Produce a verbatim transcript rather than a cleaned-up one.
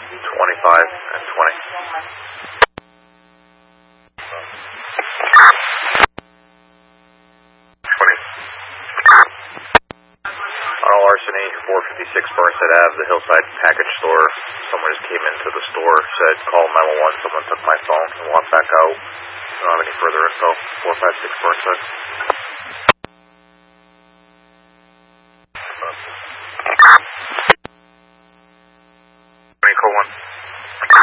twenty-five and twenty. twenty. Auto larceny, four fifty-six Burnside Ave, the Hillside Package Store. Someone just came into the store, said call nine one one, someone took my phone and walked back out. I don't have any further info. four five six Burnside.